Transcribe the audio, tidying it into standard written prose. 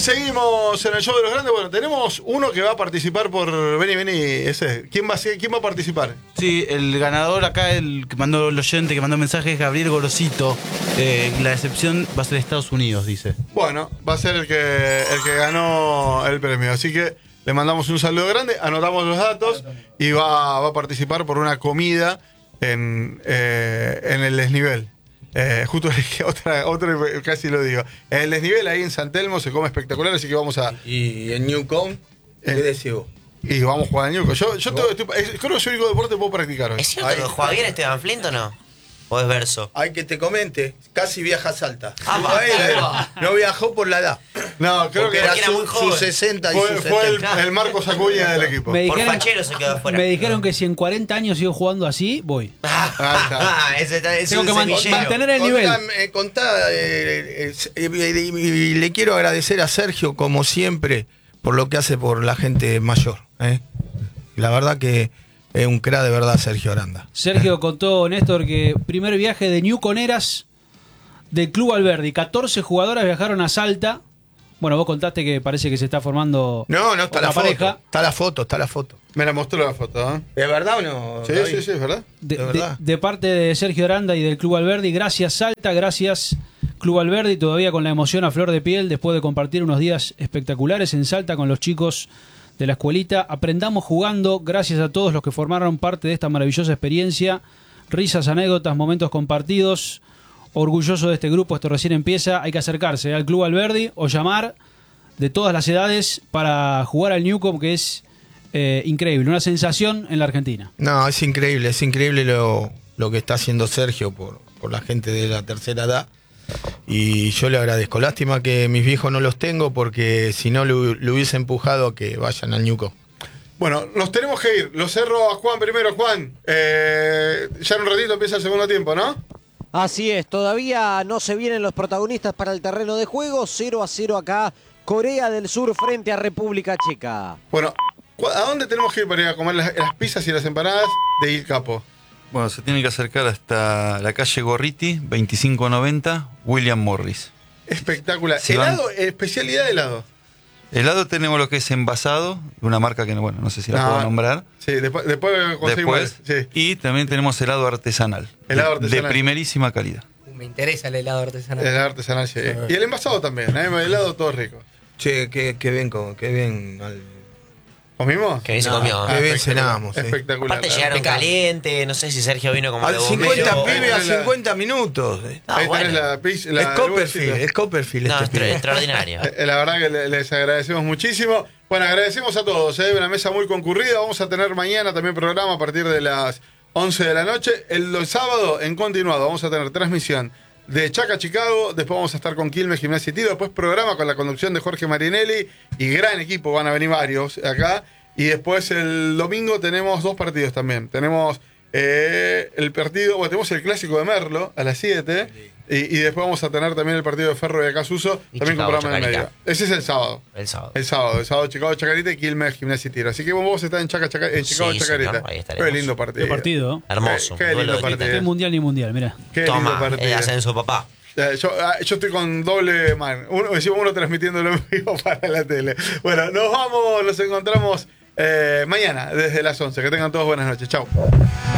seguimos en el show de los grandes. Bueno, tenemos uno que va a participar por... Vení, ese. ¿Quién va a participar? Sí, el ganador acá, el que mandó el oyente, que mandó mensaje es Gabriel Gorosito. La excepción va a ser Estados Unidos, dice. Bueno, va a ser el que ganó el premio. Así que le mandamos un saludo grande, anotamos los datos y va a participar por una comida en el desnivel. Justo otra, casi lo digo. En el desnivel ahí en San Telmo se come espectacular, así que vamos a... ¿Y en Newcomb? ¿Qué decís vos? Y vamos a jugar al Ñuco. Yo creo que yo único deporte puedo practicar hoy. ¿Es cierto que juega bien Esteban Flint o no? ¿O es verso? Hay que te comente, casi viaja a Salta. No viajó por la edad. No, creo que era era muy joven. sus 60 y fue, sus fue 70. el Marcos Acuña del equipo. Por fachero se quedó afuera. Me dijeron que si en 40 años sigo jugando así, voy. Ese Tengo que semillero. mantener el nivel. Y le quiero agradecer a Sergio, como siempre, por lo que hace por la gente mayor. La verdad que es un crack de verdad, Sergio Aranda. Sergio contó, Néstor, que primer viaje de Ñuconeras del Club Alberdi. 14 jugadoras viajaron a Salta. Bueno, vos contaste que parece que se está formando No, está la pareja. foto. Está la foto. Me la mostró la foto, ¿eh? ¿Es verdad o no? Sí, David? es verdad. De parte de Sergio Aranda y del Club Alberdi, gracias Salta, gracias Club Alberdi, todavía con la emoción a flor de piel después de compartir unos días espectaculares en Salta con los chicos de la escuelita. Aprendamos jugando, gracias a todos los que formaron parte de esta maravillosa experiencia. Risas, anécdotas, momentos compartidos. Orgulloso de este grupo, esto recién empieza. Hay que acercarse al Club Alberdi o llamar de todas las edades para jugar al Newcomb, que es increíble, una sensación en la Argentina. No, es increíble lo que está haciendo Sergio por la gente de la tercera edad. Y yo le agradezco. Lástima que mis viejos no los tengo, porque si no le hubiese empujado a que vayan al Ñuco. Bueno, nos tenemos que ir. Lo cerro a Juan primero. Juan, ya en un ratito empieza el segundo tiempo, ¿no? Así es, todavía no se vienen los protagonistas para el terreno de juego. 0-0 acá, Corea del Sur frente a República Checa. Bueno, ¿a dónde tenemos que ir para ir a comer las pizzas y las empanadas de Il Capo? Bueno, se tiene que acercar hasta la calle Gorriti, 2590, William Morris. Espectacular. Si ¿Helado? van- ¿Especialidad de helado? Helado tenemos lo que es envasado, de una marca que no sé si la puedo nombrar. Sí, después conseguimos. Después, Sí. y también tenemos helado artesanal. Helado artesanal. De primerísima calidad. Me interesa el helado artesanal. El artesanal, sí. Y el envasado también, el helado todo rico. Che, qué bien. ¿Comimos? Que bien se comió. Qué bien cenamos. Espectacular. Aparte llegaron caliente, no sé si Sergio vino como Al de 50 bombero. pibes a 50 minutos. Ahí bueno. tenés la pizza. Es Copperfield No, este pibe. extraordinario. La verdad que les agradecemos muchísimo. Bueno, agradecemos a todos, una mesa muy concurrida. Vamos a tener mañana también programa a partir de las 11 de la noche. El sábado, en continuado, vamos a tener transmisión de Chaca Chicago. Después vamos a estar con Quilmes, Gimnasia y Tiro. Después programa con la conducción de Jorge Marinelli. Y gran equipo, van a venir varios acá. Y después el domingo tenemos 2 partidos también. Tenemos el partido, tenemos el clásico de Merlo a las 7. Y después vamos a tener también el partido de Ferro de Acasuso, Y también con Chicago, programa en el medio. Chacarita. Ese es el sábado. El sábado. El sábado Chicago, Chacarita y Quilmes, Gimnasia y Tiro. Así que vos estás en Chicago, Sí, Chacarita. señor, ahí estaremos. Qué lindo partido. Qué partido. Hermoso. Qué duelo lindo de partido. Qué mundial ni mundial, mirá. Qué lindo Toma, el partido. ascenso, papá. Yo estoy con doble man. Uno transmitiéndolo en vivo para la tele. Bueno, nos encontramos mañana desde las 11. Que tengan todos buenas noches. Chau.